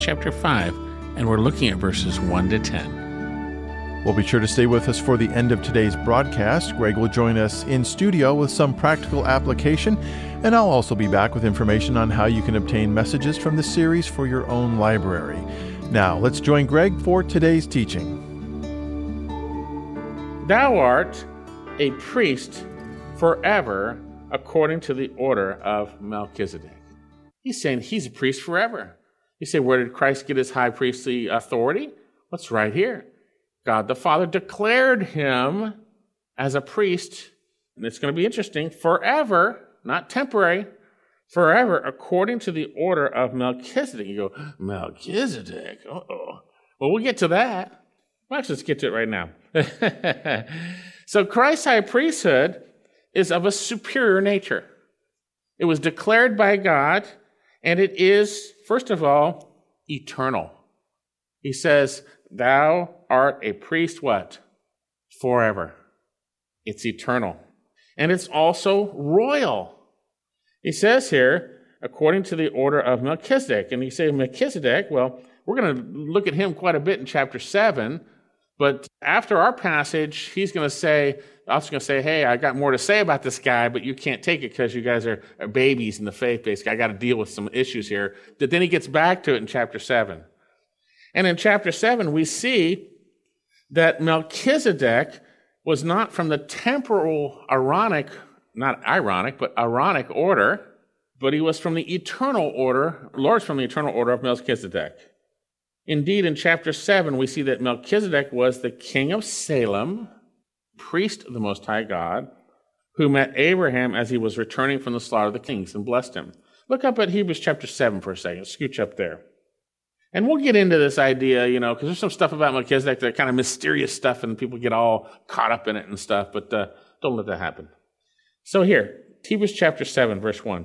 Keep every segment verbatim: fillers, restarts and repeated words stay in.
chapter five, and we're looking at verses one to ten. Well, be sure to stay with us for the end of today's broadcast. Greg will join us in studio with some practical application, and I'll also be back with information on how you can obtain messages from the series for your own library. Now, let's join Greg for today's teaching. Thou art a priest forever according to the order of Melchizedek. He's saying he's a priest forever. You say, where did Christ get his high priestly authority? What's right here? God the Father declared him as a priest, and it's going to be interesting, forever, not temporary, forever, according to the order of Melchizedek. You go, Melchizedek? Uh-oh. Well, we'll get to that. Well, actually, let's get to it right now. So Christ's high priesthood is of a superior nature. It was declared by God, and it is, first of all, eternal. He says, thou art a priest, what? Forever. It's eternal. And it's also royal. He says here, according to the order of Melchizedek. And you say, Melchizedek, well, we're going to look at him quite a bit in chapter seven. But after our passage, he's going to say, I was going to say, hey, I got more to say about this guy, but you can't take it because you guys are, are babies in the faith, basically. I got to deal with some issues here. But then he gets back to it in chapter seven. And in chapter seven, we see that Melchizedek was not from the temporal Aaronic, not ironic, but Aaronic order, but he was from the eternal order, Lord's from the eternal order of Melchizedek. Indeed, in chapter seven, we see that Melchizedek was the king of Salem, priest of the Most High God, who met Abraham as he was returning from the slaughter of the kings and blessed him. Look up at Hebrews chapter seven for a second. Scooch up there. And we'll get into this idea, you know, because there's some stuff about Melchizedek that kind of mysterious stuff, and people get all caught up in it and stuff, but uh, don't let that happen. So here, Hebrews chapter seven, verse one.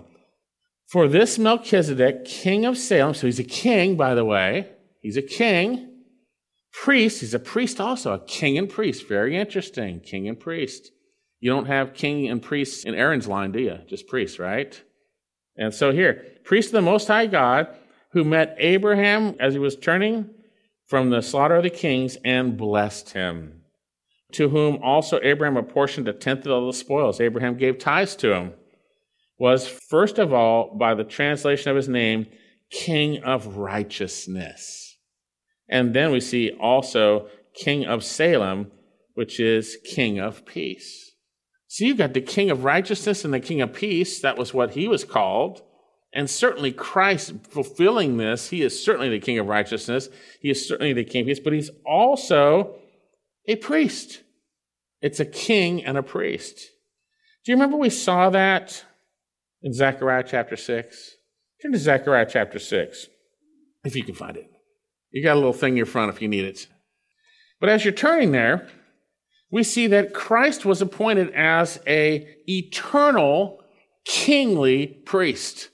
For this Melchizedek, king of Salem, so he's a king, by the way, he's a king, priest, he's a priest also, a king and priest, very interesting, king and priest. You don't have king and priest in Aaron's line, do you? Just priest, right? And so here, priest of the Most High God, who met Abraham as he was turning from the slaughter of the kings and blessed him, to whom also Abraham apportioned a tenth of all the spoils. Abraham gave tithes to him, was first of all, by the translation of his name, King of Righteousness. And then we see also King of Salem, which is King of Peace. So you've got the King of Righteousness and the King of Peace. That was what he was called. And certainly Christ fulfilling this, he is certainly the King of Righteousness. He is certainly the King of Peace, but he's also a priest. It's a king and a priest. Do you remember we saw that in Zechariah chapter six? Turn to Zechariah chapter six, if you can find it. You got a little thing in your front if you need it. But as you're turning there, we see that Christ was appointed as an eternal kingly priest.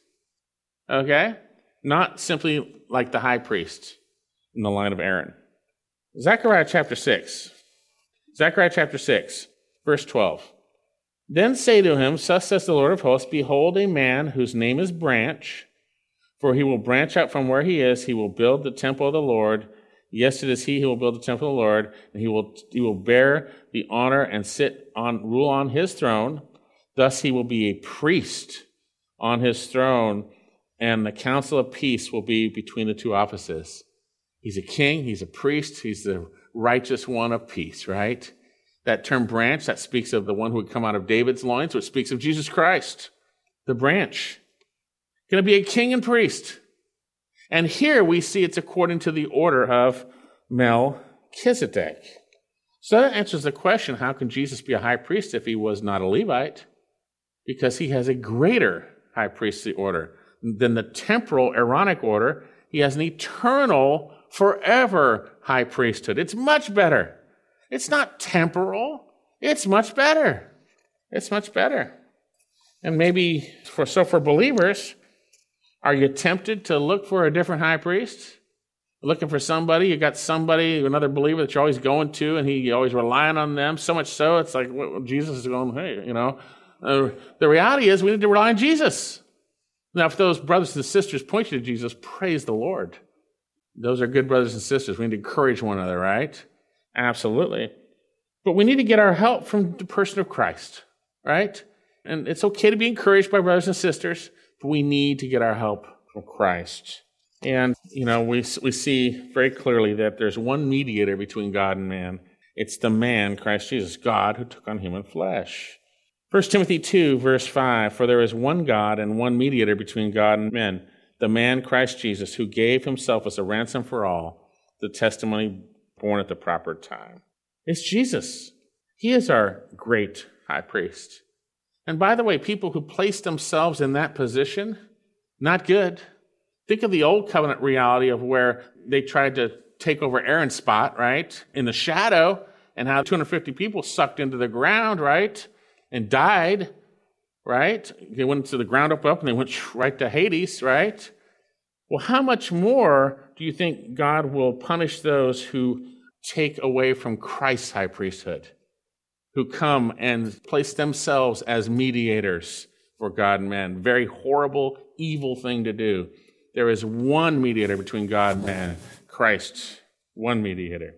Okay? Not simply like the high priest in the line of Aaron. Zechariah chapter six. Zechariah chapter six, verse twelve. Then say to him, thus says the Lord of hosts, behold a man whose name is Branch, for he will branch out from where he is. He will build the temple of the Lord. Yes, it is he who will build the temple of the Lord, and he will he will bear the honor and sit on rule on his throne. Thus he will be a priest on his throne, and the council of peace will be between the two offices. He's a king, he's a priest, he's the righteous one of peace, right? That term branch, that speaks of the one who would come out of David's loins, which speaks of Jesus Christ, the branch. Going to be a king and priest. And here we see it's according to the order of Melchizedek. So that answers the question, how can Jesus be a high priest if he was not a Levite? Because he has a greater high priestly order than the temporal Aaronic order. He has an eternal, forever high priesthood. It's much better. It's not temporal. It's much better. It's much better. And maybe for so for believers, are you tempted to look for a different high priest? Looking for somebody, you got somebody, another believer that you're always going to, and he you're always relying on them. So much so, it's like well, Jesus is going, hey, you know. Uh, the reality is we need to rely on Jesus. Now, if those brothers and sisters point you to Jesus, praise the Lord. Those are good brothers and sisters. We need to encourage one another, right? Absolutely. But we need to get our help from the person of Christ, right? And it's okay to be encouraged by brothers and sisters, but we need to get our help from Christ. And, you know, we we see very clearly that there's one mediator between God and man. It's the man, Christ Jesus, God who took on human flesh. First Timothy two, verse five, for there is one God and one mediator between God and men, the man Christ Jesus, who gave himself as a ransom for all, the testimony born at the proper time. It's Jesus. He is our great high priest. And by the way, people who place themselves in that position, not good. Think of the old covenant reality of where they tried to take over Aaron's spot, right? In the shadow, and how two hundred fifty people sucked into the ground, right? And died, right? They went to the ground up, up, and they went right to Hades, right? Well, how much more do you think God will punish those who take away from Christ's high priesthood, who come and place themselves as mediators for God and man? Very horrible, evil thing to do. There is one mediator between God and man, Christ, one mediator.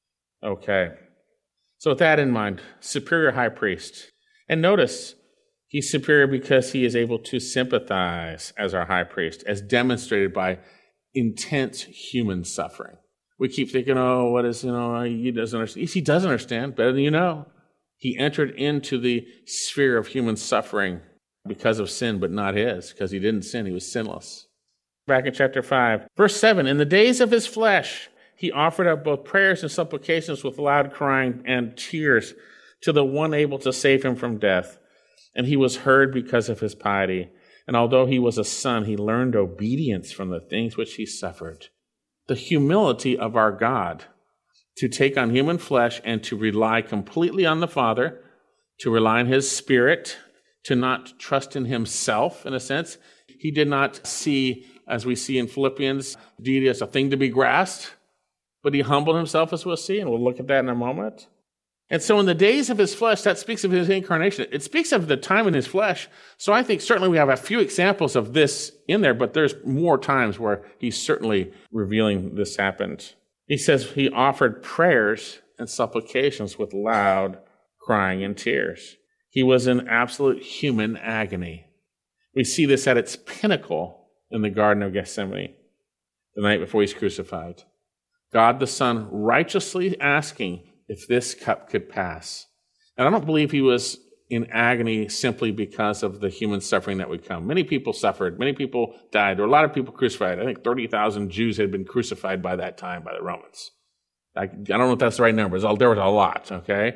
Okay. So with that in mind, superior high priest. And notice, he's superior because he is able to sympathize as our high priest, as demonstrated by intense human suffering. We keep thinking, oh, what is, you know, he doesn't understand. He does understand better than you know. He entered into the sphere of human suffering because of sin, but not his, because he didn't sin. He was sinless. Back in chapter five, verse seven, in the days of his flesh, he offered up both prayers and supplications with loud crying and tears to the one able to save him from death. And he was heard because of his piety. And although he was a son, he learned obedience from the things which he suffered. The humility of our God to take on human flesh and to rely completely on the Father, to rely on his Spirit, to not trust in himself, in a sense. He did not see, as we see in Philippians, deity as a thing to be grasped, but he humbled himself, as we'll see, and we'll look at that in a moment. And so in the days of his flesh, that speaks of his incarnation. It speaks of the time in his flesh. So I think certainly we have a few examples of this in there, but there's more times where he's certainly revealing this happened. He says he offered prayers and supplications with loud crying and tears. He was in absolute human agony. We see this at its pinnacle in the Garden of Gethsemane, the night before he's crucified. God the Son righteously asking if this cup could pass. And I don't believe he was in agony simply because of the human suffering that would come. Many people suffered. Many people died. There were a lot of people crucified. I think thirty thousand Jews had been crucified by that time by the Romans. I, I don't know if that's the right number. There was a lot, okay?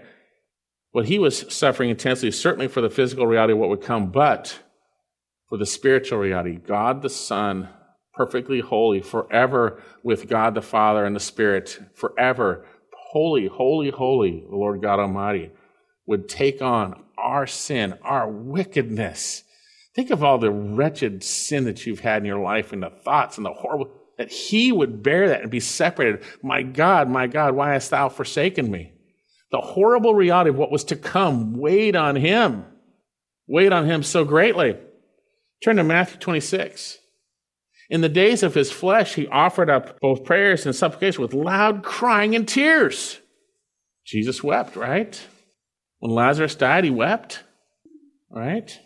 But he was suffering intensely, certainly for the physical reality of what would come, but for the spiritual reality. God the Son, perfectly holy, forever with God the Father and the Spirit, forever holy, holy, holy, the Lord God Almighty, would take on our sin, our wickedness. Think of all the wretched sin that you've had in your life and the thoughts and the horrible, that he would bear that and be separated. My God, my God, why hast thou forsaken me? The horrible reality of what was to come weighed on him, weighed on him so greatly. Turn to Matthew twenty-six. In the days of his flesh, he offered up both prayers and supplications with loud crying and tears. Jesus wept, right? When Lazarus died, he wept, right?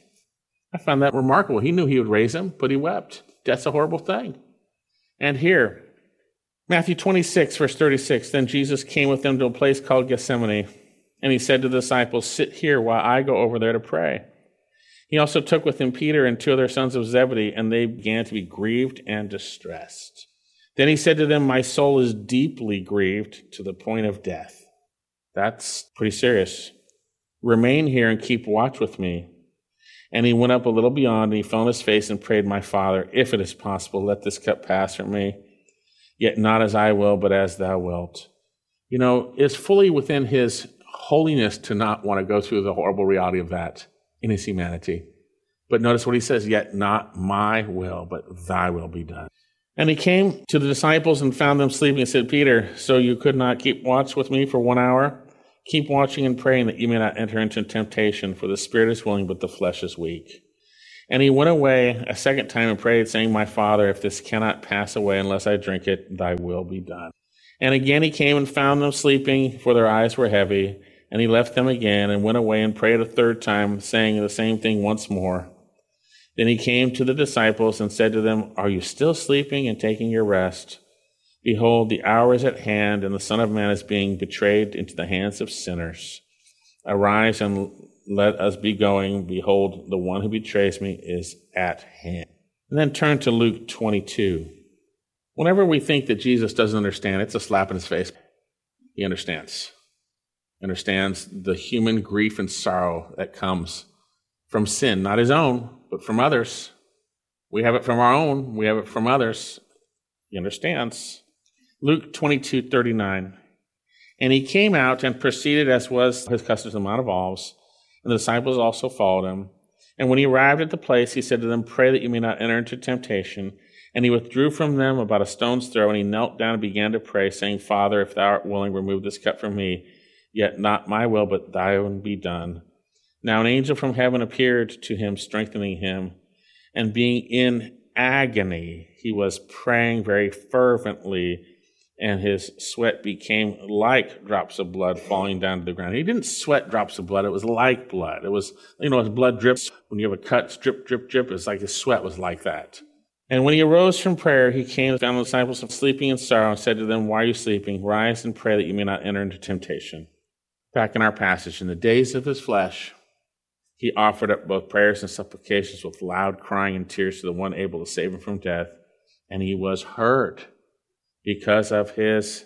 I found that remarkable. He knew he would raise him, but he wept. That's a horrible thing. And here, Matthew twenty-six, verse thirty-six, then Jesus came with them to a place called Gethsemane, and he said to the disciples, sit here while I go over there to pray. He also took with him Peter and two other sons of Zebedee, and they began to be grieved and distressed. Then he said to them, my soul is deeply grieved to the point of death. That's pretty serious. Remain here and keep watch with me. And he went up a little beyond, and he fell on his face and prayed, my Father, if it is possible, let this cup pass from me. Yet not as I will, but as thou wilt. You know, it's fully within his holiness to not want to go through the horrible reality of that in his humanity. But notice what he says, yet not my will, but thy will be done. And he came to the disciples and found them sleeping and said, Peter, so you could not keep watch with me for one hour? Keep watching and praying that you may not enter into temptation, for the spirit is willing, but the flesh is weak. And he went away a second time and prayed, saying, My Father, if this cannot pass away unless I drink it, thy will be done. And again he came and found them sleeping, for their eyes were heavy. And he left them again and went away and prayed a third time, saying the same thing once more. Then he came to the disciples and said to them, Are you still sleeping and taking your rest? Behold, the hour is at hand, and the Son of Man is being betrayed into the hands of sinners. Arise and let us be going. Behold, the one who betrays me is at hand. And then turn to Luke twenty-two. Whenever we think that Jesus doesn't understand, it's a slap in his face. He understands. He understands the human grief and sorrow that comes from sin, not his own, but from others. We have it from our own. We have it from others. He understands. Luke twenty-two thirty-nine. And he came out and proceeded as was his custom to the Mount of Olives, and the disciples also followed him. And when he arrived at the place, he said to them, Pray that you may not enter into temptation. And he withdrew from them about a stone's throw, and he knelt down and began to pray, saying, Father, if thou art willing, remove this cup from me. Yet not my will, but thy own be done. Now an angel from heaven appeared to him, strengthening him. And being in agony, he was praying very fervently, and his sweat became like drops of blood falling down to the ground. He didn't sweat drops of blood. It was like blood. It was, you know, as blood drips, when you have a cut, drip, drip, drip, it's like his sweat was like that. And when he arose from prayer, he came and found the disciples sleeping in sorrow and said to them, Why are you sleeping? Rise and pray that you may not enter into temptation. Back in our passage, in the days of his flesh, he offered up both prayers and supplications with loud crying and tears to the one able to save him from death. And he was heard because of his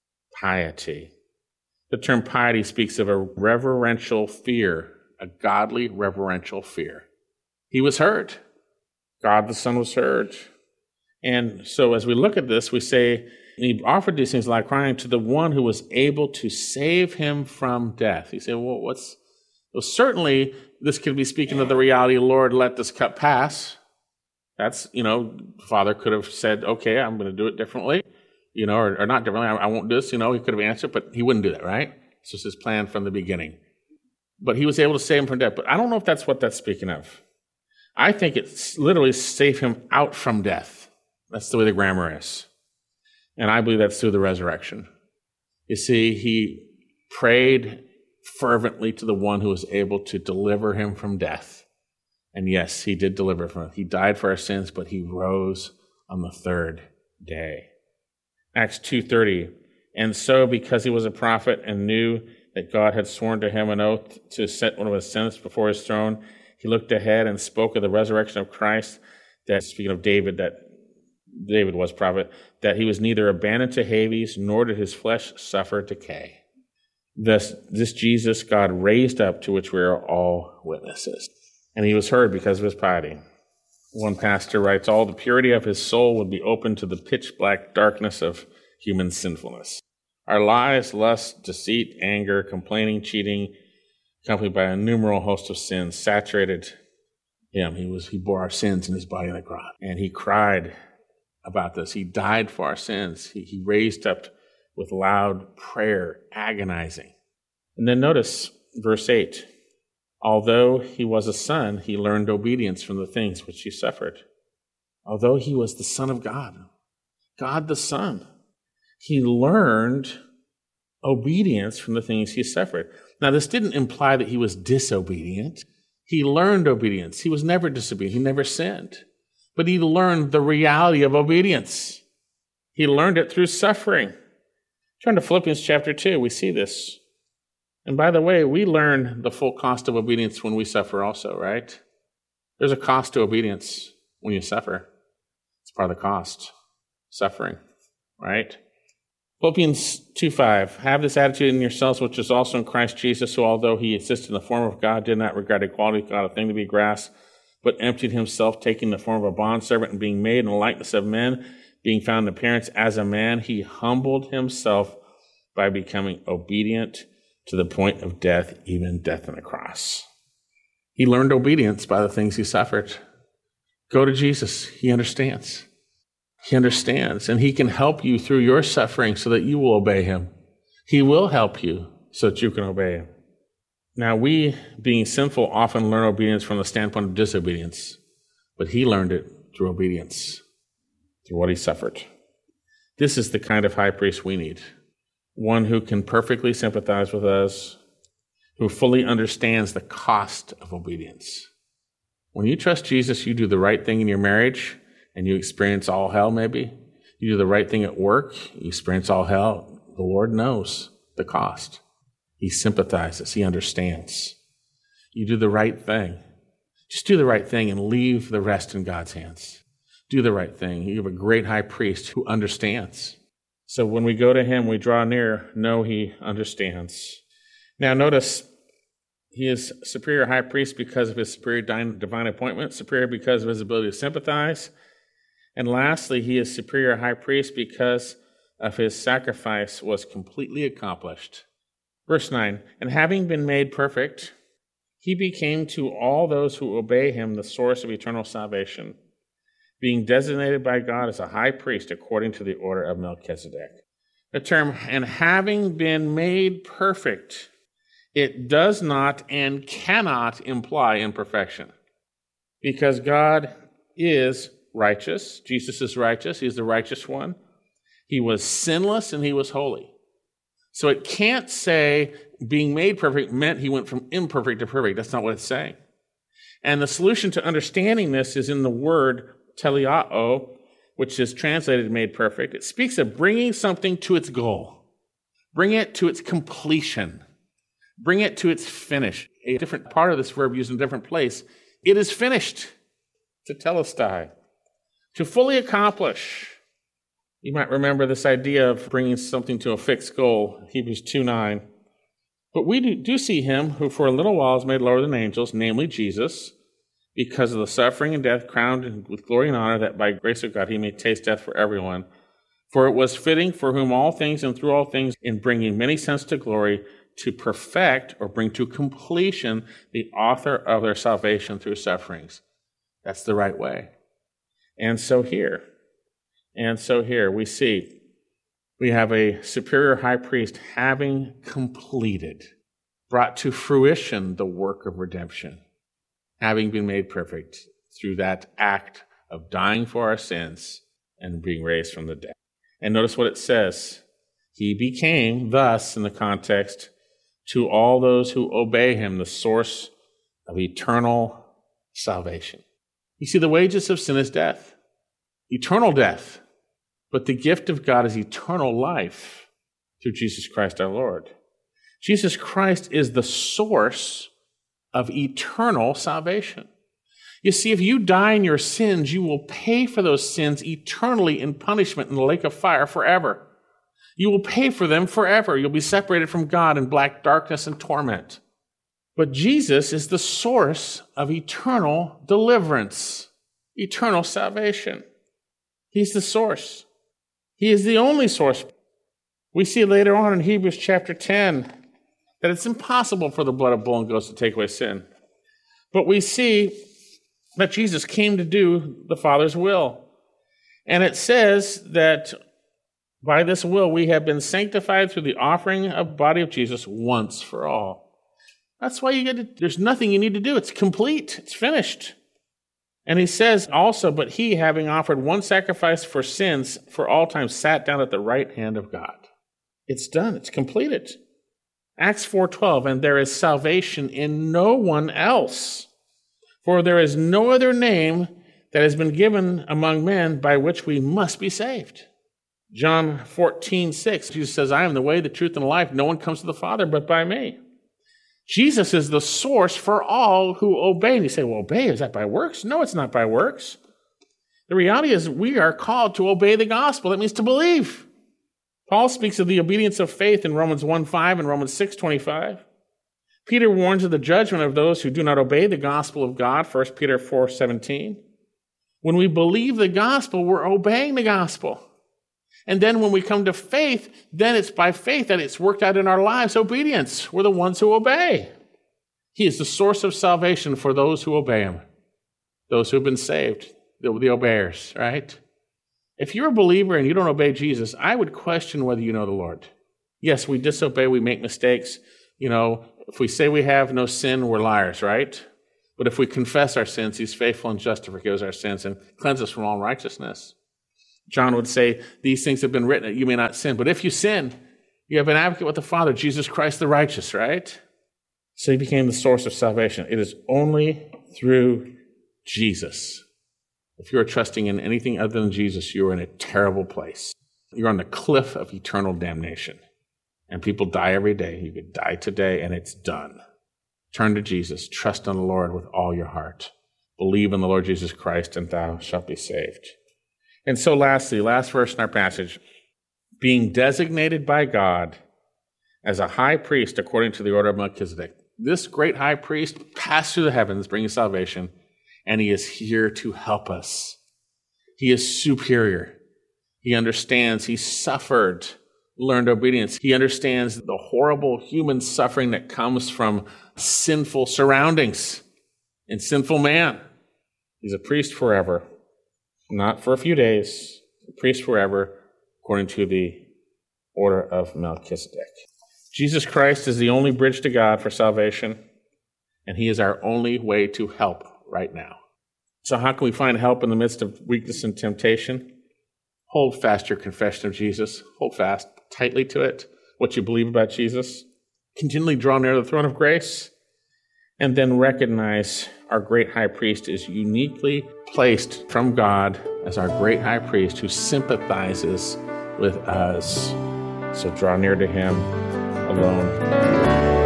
piety. The term piety speaks of a reverential fear, a godly reverential fear. He was heard. God the Son was heard. And so as we look at this, we say, he offered these things like crying to the one who was able to save him from death. You say, well, what's, well, certainly this could be speaking of the reality, Lord, let this cup pass. That's, you know, Father could have said, okay, I'm going to do it differently, you know, or, or not differently, I, I won't do this, you know, he could have answered, but he wouldn't do that, right? This was his plan from the beginning. But he was able to save him from death. But I don't know if that's what that's speaking of. I think it's literally save him out from death. That's the way the grammar is. And I believe that's through the resurrection. You see, he prayed fervently to the one who was able to deliver him from death. And yes, he did deliver from it. He died for our sins, but he rose on the third day. Acts two thirty. And so, because he was a prophet and knew that God had sworn to him an oath to set one of his sons before his throne, he looked ahead and spoke of the resurrection of Christ, that, speaking of David, that David was prophet, that he was neither abandoned to Hades, nor did his flesh suffer decay. This, this Jesus God raised up, to which we are all witnesses. And he was heard because of his piety. One pastor writes, all the purity of his soul would be open to the pitch-black darkness of human sinfulness. Our lies, lust, deceit, anger, complaining, cheating, accompanied by a numerous host of sins, saturated him. He was he bore our sins in his body on the cross. And he cried about this. He died for our sins. He, he raised up with loud prayer, agonizing. And then notice verse eight. Although he was a son, he learned obedience from the things which he suffered. Although he was the Son of God, God the Son, he learned obedience from the things he suffered. Now, this didn't imply that he was disobedient. He learned obedience. He was never disobedient. He never sinned. But he learned the reality of obedience. He learned it through suffering. Turn to Philippians chapter two. We see this. And by the way, we learn the full cost of obedience when we suffer also, right? There's a cost to obedience when you suffer. It's part of the cost. Suffering, right? Philippians two five, have this attitude in yourselves, which is also in Christ Jesus, who although he existed in the form of God, did not regard equality with God a thing to be grasped, but emptied himself, taking the form of a bondservant and being made in the likeness of men, being found in appearance as a man, he humbled himself by becoming obedient to the point of death, even death on the cross. He learned obedience by the things he suffered. Go to Jesus. He understands. He understands, and he can help you through your suffering so that you will obey him. He will help you so that you can obey him. Now, we, being sinful, often learn obedience from the standpoint of disobedience. but he learned it through obedience, through what he suffered. This is the kind of high priest we need. One who can perfectly sympathize with us, who fully understands the cost of obedience. When you trust Jesus, you do the right thing in your marriage, and you experience all hell maybe. You do the right thing at work, you experience all hell. The Lord knows the cost. He sympathizes, he understands. You do the right thing. Just do the right thing and leave the rest in God's hands. Do the right thing. You have a great high priest who understands. So when we go to him, we draw near, know he understands. Now notice, he is superior high priest because of his superior divine appointment, superior because of his ability to sympathize. And lastly, he is superior high priest because of his sacrifice was completely accomplished. Verse nine, and having been made perfect, he became to all those who obey him the source of eternal salvation, being designated by God as a high priest according to the order of Melchizedek. The term, and having been made perfect, it does not and cannot imply imperfection, because God is righteous. Jesus is righteous. He's the righteous one. He was sinless and he was holy. So it can't say being made perfect meant he went from imperfect to perfect. That's not what it's saying. And the solution to understanding this is in the word teleao, which is translated made perfect. It speaks of bringing something to its goal. Bring it to its completion. Bring it to its finish. A different part of this verb used in a different place. It is finished. To telestai. To fully accomplish. You might remember this idea of bringing something to a fixed goal, Hebrews two nine. But we do, do see him who for a little while is made lower than angels, namely Jesus, because of the suffering and death, crowned with glory and honor, that by grace of God he may taste death for everyone. For it was fitting, for whom all things and through all things, in bringing many sons to glory, to perfect or bring to completion the author of their salvation through sufferings. That's the right way. And so here, and so here we see we have a superior high priest having completed, brought to fruition the work of redemption, having been made perfect through that act of dying for our sins and being raised from the dead. And notice what it says. He became, thus, in the context, to all those who obey him, the source of eternal salvation. You see, the wages of sin is death, eternal death. But the gift of God is eternal life through Jesus Christ our Lord. Jesus Christ is the source of eternal salvation. You see, if you die in your sins, you will pay for those sins eternally in punishment in the lake of fire forever. You will pay for them forever. You'll be separated from God in black darkness and torment. But Jesus is the source of eternal deliverance, eternal salvation. He's the source. He is the only source. We see later on in Hebrews chapter ten that it's impossible for the blood of bull and goats to take away sin. But we see that Jesus came to do the Father's will. And it says that by this will we have been sanctified through the offering of the body of Jesus once for all. That's why you get to, there's nothing you need to do. It's complete. It's finished. And he says also, but he, having offered one sacrifice for sins for all time, sat down at the right hand of God. It's done. It's completed. Acts four twelve, and there is salvation in no one else, for there is no other name that has been given among men by which we must be saved. John fourteen six, Jesus says, I am the way, the truth, and the life. No one comes to the Father but by me. Jesus is the source for all who obey. And you say, well, obey, is that by works? No, it's not by works. The reality is we are called to obey the gospel. That means to believe. Paul speaks of the obedience of faith in Romans one five and Romans six twenty-five. Peter warns of the judgment of those who do not obey the gospel of God, First Peter four seventeen. When we believe the gospel, we're obeying the gospel. And then when we come to faith, then it's by faith that it's worked out in our lives, obedience. We're the ones who obey. He is the source of salvation for those who obey him, those who have been saved, the, the obeyers, right? If you're a believer and you don't obey Jesus, I would question whether you know the Lord. Yes, we disobey, we make mistakes. You know, if we say we have no sin, we're liars, right? But if we confess our sins, he's faithful and just to forgive us our sins and cleanse us from all unrighteousness. John would say, these things have been written that you may not sin. But if you sin, you have an advocate with the Father, Jesus Christ the righteous, right? So he became the source of salvation. It is only through Jesus. If you're trusting in anything other than Jesus, you're in a terrible place. You're on the cliff of eternal damnation. And people die every day. You could die today and it's done. Turn to Jesus. Trust in the Lord with all your heart. Believe in the Lord Jesus Christ and thou shalt be saved. And so lastly, last verse in our passage, being designated by God as a high priest according to the order of Melchizedek. This great high priest passed through the heavens bringing salvation, and he is here to help us. He is superior. He understands. He suffered, learned obedience. He understands the horrible human suffering that comes from sinful surroundings and sinful man. He's a priest forever, not for a few days, a priest forever, according to the order of Melchizedek. Jesus Christ is the only bridge to God for salvation, and he is our only way to help right now. So how can we find help in the midst of weakness and temptation? Hold fast your confession of Jesus. Hold fast tightly to it, what you believe about Jesus. Continually draw near the throne of grace, and then recognize our great high priest is uniquely placed from God as our great high priest who sympathizes with us. So draw near to him alone.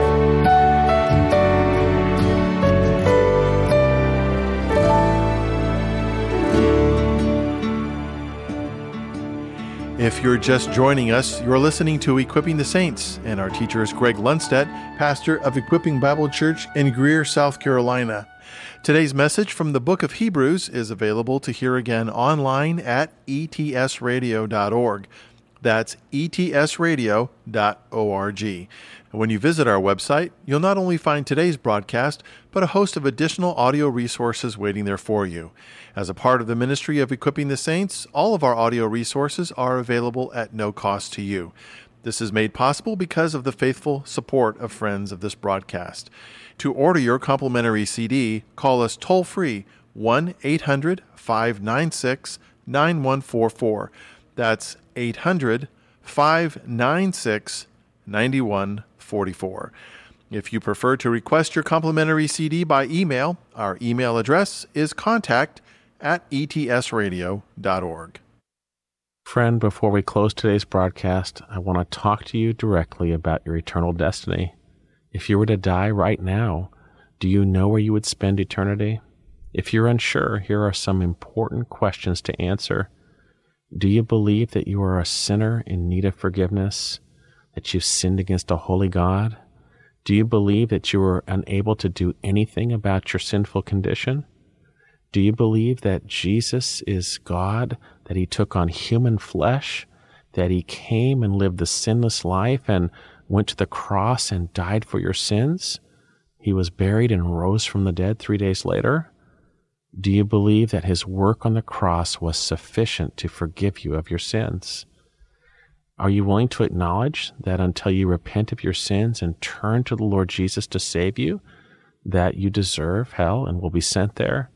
If you're just joining us, you're listening to Equipping the Saints, and our teacher is Greg Lundstedt, pastor of Equipping Bible Church in Greer, South Carolina. Today's message from the book of Hebrews is available to hear again online at e t s radio dot org. That's e t s radio dot org. When you visit our website, you'll not only find today's broadcast, but a host of additional audio resources waiting there for you. As a part of the ministry of Equipping the Saints, all of our audio resources are available at no cost to you. This is made possible because of the faithful support of friends of this broadcast. To order your complimentary C D, call us toll-free one eight hundred five nine six nine one four four. That's eight hundred five nine six nine one four four. If you prefer to request your complimentary C D by email, our email address is contact at e t s radio dot org. Friend, before we close today's broadcast, I want to talk to you directly about your eternal destiny. If you were to die right now, do you know where you would spend eternity? If you're unsure, here are some important questions to answer. Do you believe that you are a sinner in need of forgiveness, that you've sinned against a holy God? Do you believe that you are unable to do anything about your sinful condition? Do you believe that Jesus is God, that he took on human flesh, that he came and lived the sinless life and went to the cross and died for your sins? He was buried and rose from the dead three days later? Do you believe that his work on the cross was sufficient to forgive you of your sins? Are you willing to acknowledge that until you repent of your sins and turn to the Lord Jesus to save you, that you deserve hell and will be sent there?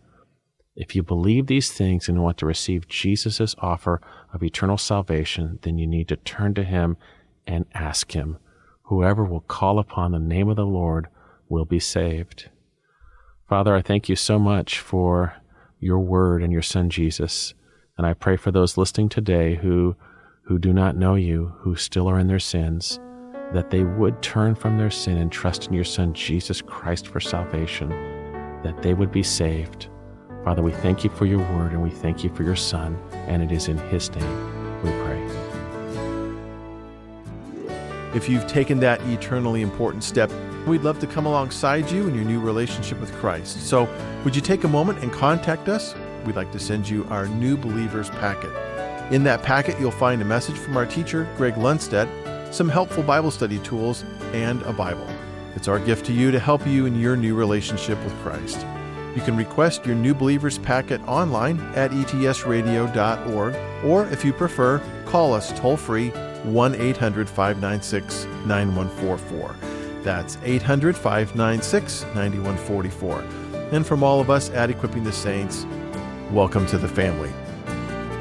If you believe these things and want to receive Jesus' offer of eternal salvation, then you need to turn to him and ask him. Whoever will call upon the name of the Lord will be saved. Father, I thank you so much for your word and your son Jesus. And I pray for those listening today who, who do not know you, who still are in their sins, that they would turn from their sin and trust in your son Jesus Christ for salvation, that they would be saved. Father, we thank you for your word and we thank you for your son, and it is in his name we pray. If you've taken that eternally important step, we'd love to come alongside you in your new relationship with Christ. So would you take a moment and contact us? We'd like to send you our New Believers packet. In that packet, you'll find a message from our teacher, Greg Lundstedt, some helpful Bible study tools, and a Bible. It's our gift to you to help you in your new relationship with Christ. You can request your New Believers packet online at e t s radio dot org, or if you prefer, call us toll-free one eight hundred five nine six nine one four four. That's eight hundred five nine six nine one four four. And from all of us at Equipping the Saints, welcome to the family.